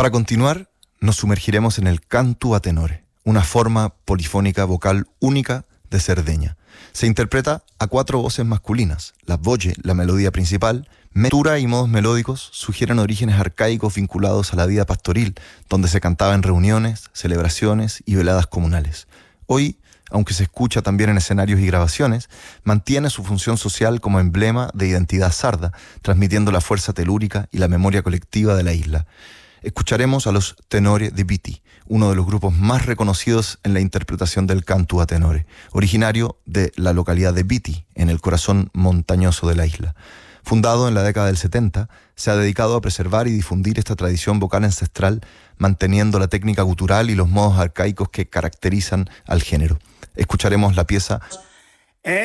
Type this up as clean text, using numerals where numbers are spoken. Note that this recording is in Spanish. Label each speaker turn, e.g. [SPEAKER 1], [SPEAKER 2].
[SPEAKER 1] Para continuar, nos sumergiremos en el cantu a tenore, una forma polifónica vocal única de Cerdeña. Se interpreta a 4 voces masculinas. La voce, la melodía principal, metura y modos melódicos sugieren orígenes arcaicos vinculados a la vida pastoril, donde se cantaba en reuniones, celebraciones y veladas comunales. Hoy, aunque se escucha también en escenarios y grabaciones, mantiene su función social como emblema de identidad sarda, transmitiendo la fuerza telúrica y la memoria colectiva de la isla. Escucharemos a los Tenore di Biti, uno de los grupos más reconocidos en la interpretación del cantu a tenore, originario de la localidad de Biti, en el corazón montañoso de la isla. Fundado en la década del 70, se ha dedicado a preservar y difundir esta tradición vocal ancestral, manteniendo la técnica gutural y los modos arcaicos que caracterizan al género. Escucharemos la pieza